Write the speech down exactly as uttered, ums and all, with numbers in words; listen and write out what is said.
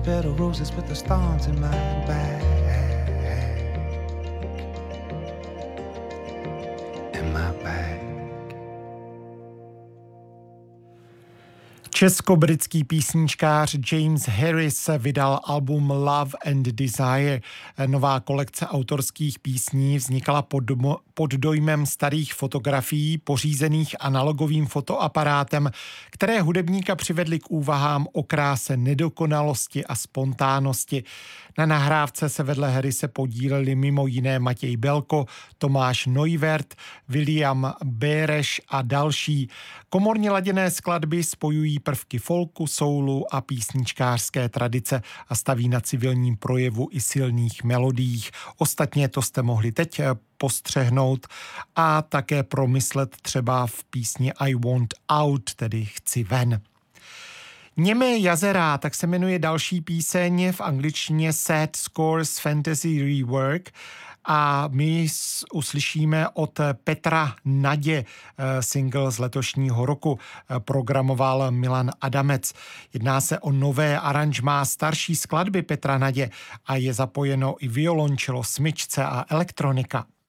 Petal roses with the stars in my bag. In my bag. Česko-britský písničkář James Harris vydal album Love and Desire. Nová kolekce autorských písní vznikala pod, pod dojmem starých fotografií pořízených analogovým fotoaparátem, které hudebníka přivedly k úvahám o kráse nedokonalosti a spontánnosti. Na nahrávce se vedle Harrise podíleli mimo jiné Matěj Belko, Tomáš Neuvert, William Béreš a další. Komorně laděné skladby spojují prvky folku, soulu a písničkářské tradice a staví na civilním projevu i silných melodiích. Ostatně to jste mohli teď postřehnout a také promyslet třeba v písni I Want Out, tedy Chci ven. Němé jazera, tak se jmenuje další píseň, v angličtině Sad Scores Fantasy Rework, a my uslyšíme od Petra Nadě single z letošního roku. Programoval Milan Adamec. Jedná se o nové aranžmá starší skladby Petra Nadě a je zapojeno i violončelo, smyčce a elektronika.